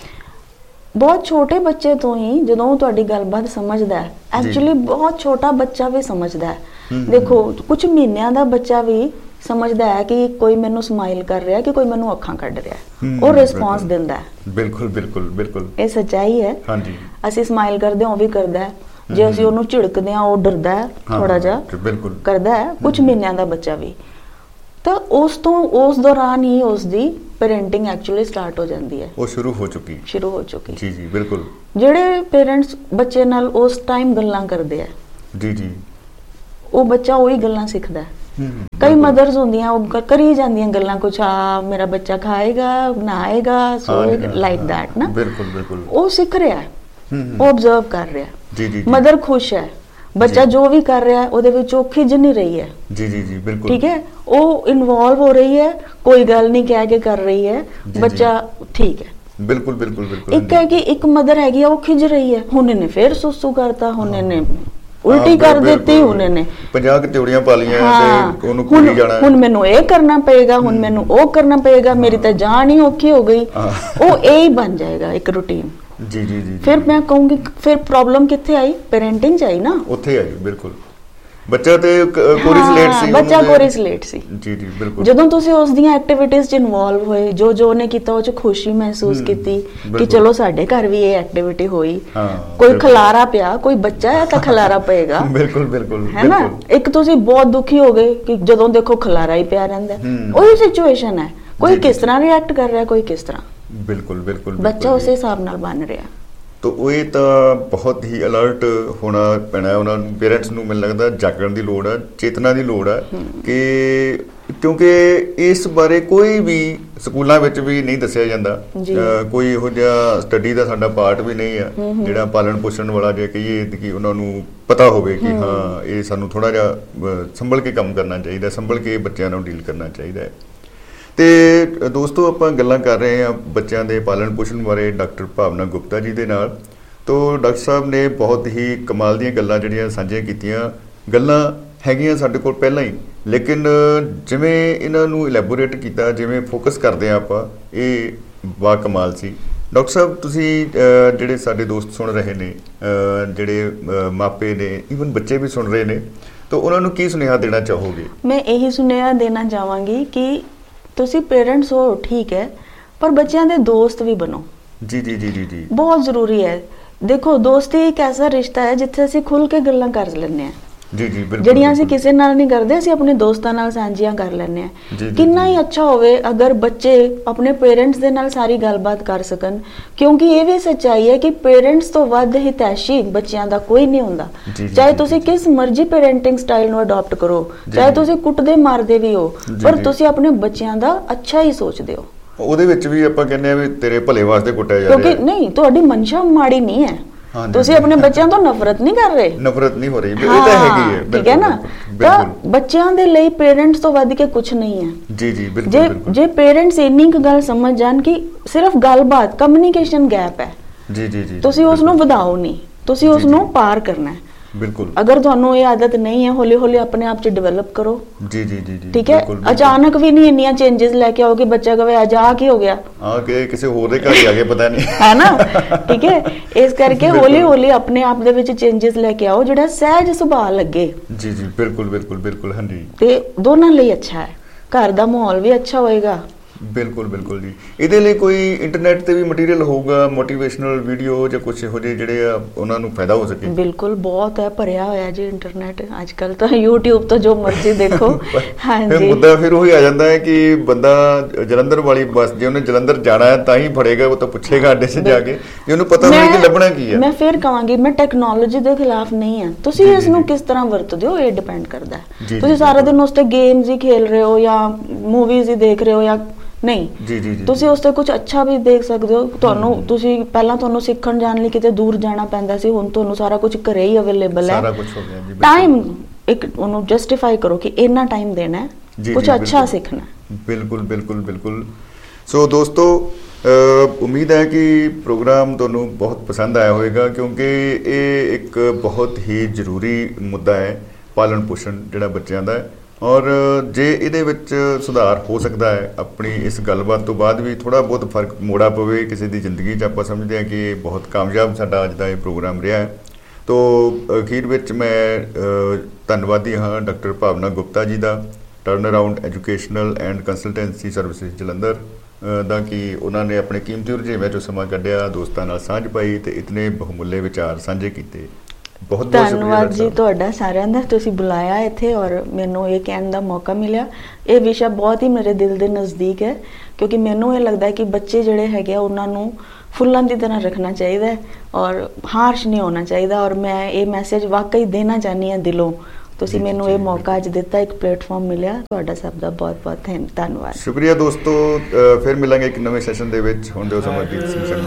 B: ਬਹੁਤ ਛੋਟੇ ਬੱਚੇ ਤੋਂ ਹੀ ਜਦੋਂ ਤੁਹਾਡੀ ਗੱਲਬਾਤ ਸਮਝਦਾ ਹੈ, ਐਕਚੁਅਲੀ ਬਹੁਤ ਛੋਟਾ ਬੱਚਾ ਵੀ ਸਮਝਦਾ ਹੈ। ਦੇਖੋ ਕੁਝ ਮਹੀਨਿਆਂ ਦਾ ਬੱਚਾ ਵੀ ਸਮਝਦਾ ਹੈ ਕਿ ਕੋਈ ਮੈਨੂੰ ਸਮਾਈਲ ਕਰ ਰਿਹਾ, ਕਿ ਕੋਈ ਮੈਨੂੰ ਅੱਖਾਂ ਕੱਢ ਰਿਹਾ, ਉਹ ਰਿਸਪੌਂਸ ਦਿੰਦਾ ਹੈ। ਬਿਲਕੁਲ ਬਿਲਕੁਲ ਬਿਲਕੁਲ ਇਹ ਸੱਚਾਈ ਹੈ। ਹਾਂਜੀ ਅਸੀਂ ਸਮਾਈਲ ਕਰਦੇ ਹਾਂ ਉਹ ਵੀ ਕਰਦਾ ਹੈ, ਜੇ ਅਸੀਂ ਉਹਨੂੰ ਝਿੜਕਦੇ ਹਾਂ ਉਹ ਡਰਦਾ ਹੈ ਥੋੜਾ ਜਿਹਾ, ਬਿਲਕੁਲ ਕਰਦਾ ਹੈ ਕੁਝ ਮਹੀਨਿਆਂ ਦਾ ਬੱਚਾ ਵੀ। ਤਾਂ ਉਸ ਤੋਂ ਉਸ ਦੌਰਾਨ ਹੀ ਉਸ ਦੀ ਪੈਰੈਂਟਿੰਗ ਐਕਚੁਅਲੀ ਸਟਾਰਟ ਹੋ ਜਾਂਦੀ ਹੈ, ਉਹ ਸ਼ੁਰੂ ਹੋ ਚੁੱਕੀ ਸ਼ੁਰੂ ਹੋ ਚੁੱਕੀ ਜੀ ਜੀ ਬਿਲਕੁਲ। ਜਿਹੜੇ ਪੇਰੈਂਟਸ ਬੱਚੇ ਨਾਲ ਉਸ ਟਾਈਮ ਗੱਲਾਂ ਕਰਦੇ ਆ, ਜੀ ਜੀ ਉਹ ਬੱਚਾ ਉਹੀ ਗੱਲਾਂ ਸਿੱਖਦਾ ਹੈ।
A: ਕਈ ਮਦਰਸ ਹੁੰਦੀਆਂ ਉਹ ਕਰੀ ਜਾਂਦੀਆਂ ਗੱਲਾਂ, ਕੁਛ ਆ ਮੇਰਾ ਬੱਚਾ ਖਾਏਗਾ ਨਹਾਏਗਾ ਸੋਏਗਾ ਲਾਈਕ ਦੈਟ ਨਾ।
B: ਬਿਲਕੁਲ ਬਿਲਕੁਲ
A: ਉਹ ਸਿੱਖ ਰਿਹਾ, ਉਹ ਆਬਜ਼ਰਵ ਕਰ ਰਿਹਾ।
B: ਜੀ ਜੀ
A: ਮਦਰ ਖੁਸ਼ ਹੈ, ਬੱਚਾ ਜੋ ਵੀ ਕਰ ਰਿਹਾ ਉਹਦੇ ਵਿੱਚ ਉਹ ਖਿਜ ਨਹੀਂ ਰਹੀ ਹੈ।
B: ਜੀ ਜੀ ਜੀ ਬਿਲਕੁਲ
A: ਠੀਕ ਹੈ, ਉਹ ਇਨਵੋਲਵ ਹੋ ਰਹੀ ਹੈ, ਕੋਈ ਗੱਲ ਨਹੀਂ ਕਹਿ ਕੇ ਕਰ ਰਹੀ ਹੈ, ਬੱਚਾ ਠੀਕ ਹੈ।
B: ਬਿਲਕੁਲ ਬਿਲकुल ਬਿਲकुल
A: ਇੱਕ ਹੈ ਕਿ ਇੱਕ ਮਦਰ ਹੈਗੀ ਆ ਉਹ ਖਿਜ ਰਹੀ ਹੈ, ਹੁਣ ਇਹਨੇ ਫੇਰ ਸੁਸੂ ਕਰਤਾ, ਹੁਣ ਇਹਨੇ ਉਲਟੀ ਕਰ ਦਿੱਤੀ, ਹੁਣ ਇਹਨੇ
B: ਪੰਜਾਹ ਚੋੜੀਆਂ ਪਾ ਲੀਆਂ ਤੇ ਉਹਨੂੰ ਕੁੜੀ ਜਾਣਾ,
A: ਹੁਣ ਮੈਨੂੰ ਇਹ ਕਰਨਾ ਪਏਗਾ, ਹੁਣ ਮੈਨੂੰ ਉਹ ਕਰਨਾ ਪਏਗਾ, ਮੇਰੀ ਤਾਂ ਜਾਨ ਹੀ ਔਖੀ ਹੋ ਗਈ। ਉਹ ਇਹ ਹੀ ਬਣ ਜਾਏਗਾ ਇੱਕ ਰੂਟੀਨ।
B: ਜੀ ਜੀ ਜੀ
A: ਫਿਰ ਮੈਂ ਕਹੂੰਗੀ ਫਿਰ ਪ੍ਰੋਬਲਮ ਕਿੱਥੇ ਆਈ? ਪੈਰੈਂਟਿੰਗ ਚ ਆਈ ਨਾ,
B: ਉੱਥੇ ਆਈ। ਬਿਲਕੁਲ ਬੱਚਾ ਤੇ ਕੋਰਿਸਲੇਟ ਸੀ,
A: ਬੱਚਾ ਕੋਰਿਸਲੇਟ ਸੀ।
B: ਜੀ ਜੀ ਬਿਲਕੁਲ।
A: ਜਦੋਂ ਤੁਸੀਂ ਉਸ ਦੀਆਂ ਐਕਟੀਵਿਟੀਜ਼ ਚ ਇਨਵੋਲਵ ਹੋਏ, ਜੋ ਜੋ ਉਹਨੇ ਕੀਤਾ ਉਹ ਚ ਖੁਸ਼ੀ ਮਹਿਸੂਸ ਕੀਤੀ ਕਿ ਚਲੋ ਸਾਡੇ ਘਰ ਵੀ ਇਹ ਐਕਟੀਵਿਟੀ ਹੋਈ, ਕੋਈ ਖਲਾਰਾ ਪਿਆ, ਕੋਈ ਬੱਚਾ ਹੈ ਤਾਂ ਖਲਾਰਾ ਪਏਗਾ।
B: ਬਿਲਕੁਲ ਬਿਲकुल
A: ਹੈ ਨਾ। ਇੱਕ ਤੁਸੀਂ ਬਹੁਤ ਦੁਖੀ ਹੋ ਗਏ ਕਿ ਜਦੋਂ ਦੇਖੋ ਖਲਾਰਾ ਹੀ ਪਿਆ ਰਹਿੰਦਾ, ਉਹੀ ਸਿਚੁਏਸ਼ਨ ਹੈ। ਕੋਈ ਕਿਸ ਤਰ੍ਹਾਂ ਰਿਐਕਟ ਕਰ ਰਿਹਾ, ਕੋਈ ਕਿਸ ਤਰ੍ਹਾਂ।
B: ਬਿਲਕੁਲ ਬਿਲकुल
A: ਬੱਚਾ ਉਸੇ ਹਿਸਾਬ ਨਾਲ ਬਣ ਰਿਹਾ।
B: ਤੋ ਇਹ ਤਾਂ ਬਹੁਤ ਹੀ ਅਲਰਟ ਹੋਣਾ ਪੈਣਾ ਉਹਨਾਂ ਨੂੰ, ਪੇਰੈਂਟਸ ਨੂੰ। ਮੈਨੂੰ ਲੱਗਦਾ ਜਾਗਣ ਦੀ ਲੋੜ ਹੈ, ਚੇਤਨਾ ਦੀ ਲੋੜ ਹੈ ਕਿ ਕਿਉਂਕਿ ਇਸ ਬਾਰੇ ਕੋਈ ਵੀ ਸਕੂਲਾਂ ਵਿੱਚ ਵੀ ਨਹੀਂ ਦੱਸਿਆ ਜਾਂਦਾ, ਕੋਈ ਇਹੋ ਜਿਹਾ ਸਟੱਡੀ ਦਾ ਸਾਡਾ ਪਾਰਟ ਵੀ ਨਹੀਂ ਆ ਜਿਹੜਾ ਪਾਲਣ ਪੋਸ਼ਣ ਵਾਲਾ, ਜੇ ਕਹੀਏ ਕਿ ਉਹਨਾਂ ਨੂੰ ਪਤਾ ਹੋਵੇ ਕਿ ਹਾਂ ਇਹ ਸਾਨੂੰ ਥੋੜਾ ਜਿਹਾ ਸੰਭਲ ਕੇ ਕੰਮ ਕਰਨਾ ਚਾਹੀਦਾ, ਸੰਭਲ ਕੇ ਬੱਚਿਆਂ ਨੂੰ ਡੀਲ ਕਰਨਾ ਚਾਹੀਦਾ ਹੈ। ਤੇ ਦੋਸਤੋ ਆਪਾਂ ਗੱਲਾਂ ਕਰ ਰਹੇ ਹਾਂ ਬੱਚਿਆਂ ਦੇ ਪਾਲਣ ਪੋਸ਼ਣ ਬਾਰੇ ਡਾਕਟਰ ਭਾਵਨਾ ਗੁਪਤਾ ਜੀ ਦੇ ਨਾਲ। ਤੋ ਡਾਕਟਰ ਸਾਹਿਬ ਨੇ ਬਹੁਤ ਹੀ ਕਮਾਲ ਦੀਆਂ ਗੱਲਾਂ ਜਿਹੜੀਆਂ ਸਾਂਝੀਆਂ ਕੀਤੀਆਂ। ਗੱਲਾਂ ਹੈਗੀਆਂ ਸਾਡੇ ਕੋਲ ਪਹਿਲਾਂ ਹੀ, ਲੇਕਿਨ ਜਿਵੇਂ ਇਹਨਾਂ ਨੂੰ ਇਲੈਬੋਰੇਟ ਕੀਤਾ, ਜਿਵੇਂ ਫੋਕਸ ਕਰਦੇ ਹਾਂ ਆਪਾਂ, ਇਹ ਬਾ ਕਮਾਲ ਸੀ। ਡਾਕਟਰ ਸਾਹਿਬ ਤੁਸੀਂ ਜਿਹੜੇ ਸਾਡੇ ਦੋਸਤ ਸੁਣ ਰਹੇ ਨੇ, ਜਿਹੜੇ ਮਾਪੇ ਨੇ, ਈਵਨ ਬੱਚੇ ਵੀ ਸੁਣ ਰਹੇ ਨੇ, ਤਾਂ ਉਹਨਾਂ ਨੂੰ ਕੀ ਸੁਨੇਹਾ ਦੇਣਾ ਚਾਹੋਗੇ?
A: ਮੈਂ ਇਹੀ ਸੁਨੇਹਾ ਦੇਣਾ ਚਾਹਾਂਗੀ ਕਿ ਤੁਸੀਂ ਪੇਰੈਂਟਸ ਹੋ ਠੀਕ ਹੈ, ਪਰ ਬੱਚਿਆਂ ਦੇ ਦੋਸਤ ਵੀ ਬਣੋ।
B: ਜੀ ਜੀ ਜੀ ਜੀ ਜੀ
A: ਬਹੁਤ ਜ਼ਰੂਰੀ ਹੈ। ਦੇਖੋ ਦੋਸਤੀ ਇੱਕ ਐਸਾ ਰਿਸ਼ਤਾ ਹੈ ਜਿੱਥੇ ਅਸੀਂ ਖੁੱਲ ਕੇ ਗੱਲਾਂ ਕਰ ਲੈਂਦੇ ਹਾਂ।
B: ਜੀ ਜੀ ਬਿਲਕੁਲ।
A: ਜਿਹੜੀਆਂ ਅਸੀਂ ਕਿਸੇ ਨਾਲ ਨਹੀਂ ਕਰਦੇ, ਅਸੀਂ ਆਪਣੇ ਦੋਸਤਾਂ ਨਾਲ ਸਾਂਝੀਆਂ ਕਰ ਲੈਂਦੇ ਹਾਂ। ਕਿੰਨਾ ਹੀ ਅੱਛਾ ਹੋਵੇ ਅਗਰ ਬੱਚੇ ਆਪਣੇ ਪੇਰੈਂਟਸ ਦੇ ਨਾਲ ਸਾਰੀ ਗੱਲਬਾਤ ਕਰ ਸਕਣ, ਕਿਉਂਕਿ ਇਹ ਵੀ ਸੱਚਾਈ ਹੈ ਕਿ ਪੇਰੈਂਟਸ ਤੋਂ ਵੱਧ ਹਿਤੈਸ਼ੀ ਬੱਚਿਆਂ ਦਾ ਕੋਈ ਨਹੀਂ ਹੁੰਦਾ। ਚਾਹੇ ਤੁਸੀਂ ਕਿਸ ਮਰਜ਼ੀ ਪੇਰੈਂਟਿੰਗ ਸਟਾਈਲ ਨੂੰ ਅਡਾਪਟ ਕਰੋ, ਚਾਹੇ ਤੁਸੀਂ ਕੁੱਟਦੇ ਮਾਰਦੇ ਵੀ ਹੋ, ਪਰ ਤੁਸੀਂ ਆਪਣੇ ਬੱਚਿਆਂ ਦਾ ਅੱਛਾ ਹੀ ਸੋਚਦੇ ਹੋ।
B: ਉਹਦੇ ਵਿੱਚ ਵੀ ਆਪਾਂ ਕਹਿੰਦੇ ਆ ਵੀ ਤੇਰੇ ਭਲੇ ਵਾਸਤੇ ਕੁੱਟਿਆ ਜਾ ਰਿਹਾ,
A: ਕਿਉਂਕਿ ਨਹੀਂ, ਤੁਹਾਡੀ ਮਨਸ਼ਾ ਮਾੜੀ ਨਹੀਂ ਹੈ। ਤੁਸੀਂ ਆਪਣੇ ਬੱਚਿਆਂ ਤੋਂ ਨਫ਼ਰਤ ਨਹੀਂ ਕਰ ਰਹੇ,
B: ਨਫ਼ਰਤ ਨਹੀਂ ਹੋ ਰਹੀ, ਇਹ ਤਾਂ ਹੈਗੀ ਹੈ।
A: ਠੀਕ ਹੈ ਨਾ। ਤਾਂ ਬੱਚਿਆਂ ਦੇ ਲਈ ਪੇਰੈਂਟਸ ਤੋਂ ਵੱਧ ਕੇ ਕੁਝ ਨਹੀਂ ਹੈ।
B: ਜੀ ਜੀ ਬਿਲਕੁਲ।
A: ਜੇ ਜੇ ਪੇਰੈਂਟਸ ਇੰਨੀ ਕੁ ਗੱਲ ਸਮਝ ਜਾਣ ਕਿ ਸਿਰਫ ਗੱਲਬਾਤ, ਕਮਿਊਨੀਕੇਸ਼ਨ ਗੈਪ ਹੈ,
B: ਜੀ ਜੀ ਜੀ
A: ਤੁਸੀਂ ਉਸ ਨੂੰ ਵਧਾਓ ਨਹੀਂ, ਤੁਸੀਂ ਉਸ ਨੂੰ ਪਾਰ ਕਰਨਾ ਹੈ।
B: ਬਿਲਕੁਲ।
A: ਅਗਰ ਤੁਹਾਨੂੰ ਇਹ ਆਦਤ ਨਹੀਂ ਹੈ, ਹੌਲੀ ਹੌਲੀ ਆਪਣੇ ਆਪ ਚ ਡਿਵੈਲਪ ਕਰੋ।
B: ਜੀ ਜੀ ਜੀ ਜੀ
A: ਠੀਕ ਹੈ। ਅਚਾਨਕ ਵੀ ਨਹੀਂ ਇੰਨੀਆਂ ਚੇਂਜਸ ਲੈ ਕੇ ਆਓਗੇ, ਬੱਚਾ ਕਹੇ ਅੱਜ ਆ ਕੀ ਹੋ ਗਿਆ,
B: ਆ ਕਿ ਕਿਸੇ ਹੋਰ ਦੇ ਘਰ ਹੀ ਆ ਗਿਆ ਪਤਾ ਨਹੀਂ,
A: ਹੈ ਨਾ। ਠੀਕ ਹੈ, ਇਸ ਕਰਕੇ ਹੌਲੀ ਹੌਲੀ ਆਪਣੇ ਆਪ ਦੇ ਵਿੱਚ ਚੇਂਜਸ ਲੈ ਕੇ ਆਓ ਜਿਹੜਾ ਸਹਿਜ ਸੁਭਾਅ ਲੱਗੇ।
B: ਜੀ ਜੀ ਬਿਲਕੁਲ ਬਿਲਕੁਲ ਬਿਲਕੁਲ। ਹਾਂਜੀ, ਤੇ
A: ਦੋਨਾਂ ਲਈ ਅੱਛਾ ਹੈ, ਘਰ ਦਾ ਮਾਹੌਲ ਵੀ ਅੱਛਾ ਹੋਏਗਾ।
B: ਬਿਲਕੁਲ ਬਿਲਕੁਲ ਜੀ। ਇਹਦੇ ਲਈ ਕੋਈ ਇੰਟਰਨੈਟ ਤੇ ਵੀ ਮਟੀਰੀਅਲ ਹੋਊਗਾ, ਮੋਟੀਵੇਸ਼ਨਲ ਵੀਡੀਓ ਜਾਂ ਕੁਝ ਇਹੋ ਜਿਹੇ ਜਿਹੜੇ ਆ ਉਹਨਾਂ ਨੂੰ ਫਾਇਦਾ ਹੋ ਸਕੇ? ਬਿਲਕੁਲ, ਬਹੁਤ ਹੈ, ਭਰਿਆ ਹੋਇਆ ਜੀ ਇੰਟਰਨੈਟ ਅੱਜ ਕੱਲ ਤਾਂ, YouTube ਤੋਂ ਜੋ ਮਰਜ਼ੀ ਦੇਖੋ। ਹਾਂਜੀ, ਮੁੱਦਾ ਫਿਰ ਉਹੀ ਆ ਜਾਂਦਾ ਹੈ ਕਿ ਬੰਦਾ ਜਲੰਧਰ ਵਾਲੀ ਬੱਸ, ਜੇ ਉਹਨੇ ਜਲੰਧਰ ਜਾਣਾ ਹੈ ਤਾਂ ਹੀ ਫੜੇਗਾ, ਉਹ ਤਾਂ ਪੁੱਛੇਗਾ ਅੱਡੇ 'ਚ ਜਾ ਕੇ, ਜੇ ਉਹਨੂੰ ਪਤਾ ਨਹੀਂ ਕਿ ਲੱਭਣਾ ਕੀ ਹੈ। ਮੈਂ ਫਿਰ ਕਹਾਂਗੀ, ਮੈਂ ਟੈਕਨੋਲੋਜੀ ਦੇ ਖਿਲਾਫ ਨਹੀਂ ਹਾਂ, ਤੁਸੀਂ ਇਸ ਨੂੰ ਕਿਸ ਤਰ੍ਹਾਂ ਵਰਤਦੇ ਹੋ ਇਹ ਡਿਪੈਂਡ ਕਰਦਾ ਹੈ। ਤੁਸੀਂ ਸਾਰਾ ਦਿਨ ਉਸ ਤੇ ਗੇਮਸ ਹੀ ਖੇਲ ਰਹੇ ਹੋ ਜਾਂ ਮੂਵੀਜ਼ ਹੀ ਦੇਖ ਰਹੇ ਹੋ ਜਾਂ ਨਹੀਂ, ਜੀ ਜੀ, ਤੁਸੀਂ ਉਸ ਤੇ ਕੁਝ ਅੱਛਾ ਵੀ ਦੇਖ ਸਕਦੇ ਹੋ। ਤੁਹਾਨੂੰ ਤੁਸੀਂ ਪਹਿਲਾਂ ਤੁਹਾਨੂੰ ਸਿੱਖਣ ਜਾਣ ਲਈ ਕਿਤੇ ਦੂਰ ਜਾਣਾ ਪੈਂਦਾ ਸੀ, ਹੁਣ ਤੁਹਾਨੂੰ ਸਾਰਾ ਕੁਝ ਘਰੇ ਹੀ ਅਵੇਲੇਬਲ ਹੈ, ਸਾਰਾ ਕੁਝ ਹੋ ਗਿਆ ਜੀ। ਟਾਈਮ ਇੱਕ ਉਹਨੂੰ ਜਸਟੀਫਾਈ ਕਰੋ ਕਿ ਇੰਨਾ ਟਾਈਮ ਦੇਣਾ ਹੈ, ਕੁਝ ਅੱਛਾ ਸਿੱਖਣਾ। ਬਿਲਕੁਲ ਬਿਲਕੁਲ ਬਿਲਕੁਲ। ਸੋ ਦੋਸਤੋ, ਉਮੀਦ ਹੈ ਕਿ ਪ੍ਰੋਗਰਾਮ ਤੁਹਾਨੂੰ ਬਹੁਤ ਪਸੰਦ ਆਇਆ ਹੋਵੇਗਾ, ਕਿਉਂਕਿ ਇਹ ਇੱਕ ਬਹੁਤ ਹੀ ਜ਼ਰੂਰੀ ਮੁੱਦਾ ਹੈ, ਪਾਲਣ ਪੋਸ਼ਣ ਜਿਹੜਾ ਬੱਚਿਆਂ ਦਾ। ਔਰ ਜੇ ਇਹਦੇ ਵਿੱਚ ਸੁਧਾਰ ਹੋ ਸਕਦਾ ਹੈ, ਆਪਣੀ ਇਸ ਗੱਲਬਾਤ ਤੋਂ ਬਾਅਦ ਵੀ ਥੋੜ੍ਹਾ ਬਹੁਤ ਫਰਕ ਮੋੜਾ ਪਵੇ ਕਿਸੇ ਦੀ ਜ਼ਿੰਦਗੀ 'ਚ, ਆਪਾਂ ਸਮਝਦੇ ਹਾਂ ਕਿ ਇਹ ਬਹੁਤ ਕਾਮਯਾਬ ਸਾਡਾ ਅੱਜ ਦਾ ਇਹ ਪ੍ਰੋਗਰਾਮ ਰਿਹਾ ਹੈ। ਤੋ ਅਖੀਰ ਵਿੱਚ ਮੈਂ ਧੰਨਵਾਦੀ ਹਾਂ ਡਾਕਟਰ ਭਾਵਨਾ ਗੁਪਤਾ ਜੀ ਦਾ, turn around educational and consultancy services Jalandhar ਦਾ, ਕਿ ਉਹਨਾਂ ਨੇ ਆਪਣੇ ਕੀਮਤੀ ਰੁਝੇਵਿਆਂ 'ਚੋਂ ਸਮਾਂ ਕੱਢਿਆ, ਦੋਸਤਾਂ ਨਾਲ ਸਾਂਝ ਪਾਈ ਤੇ ਇਤਨੇ ਬਹੁਮੁੱਲੇ ਵਿਚਾਰ ਸਾਂਝੇ ਕੀਤੇ। ਬਹੁਤ ਬਹੁਤ ਧੰਨਵਾਦ ਜੀ ਤੁਹਾਡਾ ਸਾਰਿਆਂ ਦਾ, ਤੁਸੀਂ ਬੁਲਾਇਆ ਇੱਥੇ ਔਰ ਮੈਨੂੰ ਇਹ ਕਹਿਣ ਦਾ ਮੌਕਾ ਮਿਲਿਆ। ਇਹ ਵਿਸ਼ਾ ਬਹੁਤ ਹੀ ਮੇਰੇ ਦਿਲ ਦੇ ਨਜ਼ਦੀਕ ਹੈ, ਕਿਉਂਕਿ ਮੈਨੂੰ ਇਹ ਲੱਗਦਾ ਕਿ ਬੱਚੇ ਜਿਹੜੇ ਹੈਗੇ ਆ ਉਹਨਾਂ ਨੂੰ ਫੁੱਲਾਂ ਦੀ ਤਰ੍ਹਾਂ ਰੱਖਣਾ ਚਾਹੀਦਾ ਔਰ ਹਾਰਸ਼ ਨਹੀਂ ਹੋਣਾ ਚਾਹੀਦਾ। ਔਰ ਮੈਂ ਇਹ ਮੈਸੇਜ ਵਾਕਈ ਦੇਣਾ ਚਾਹੁੰਦੀ ਹਾਂ ਦਿਲੋਂ
A: ਤੁਸੀਂ ਮੈਨੂੰ ਇਹ ਮੌਕਾ ਅੱਜ ਦਿੱਤਾ, ਇੱਕ ਪਲੇਟਫਾਰਮ ਮਿਲਿਆ, ਤੁਹਾਡਾ ਸਭ ਦਾ ਬਹੁਤ ਬਹੁਤ ਧੰਨਵਾਦ।
B: ਸ਼ੁਕਰੀਆ ਦੋਸਤੋ, ਫਿਰ ਮਿਲਾਂਗੇ ਇੱਕ ਨਵੇਂ ਸੈਸ਼ਨ ਦੇ ਵਿੱਚ। ਹੁਣ ਦਿਓ ਸਮਰਜੀਤ ਸਿੰਘ।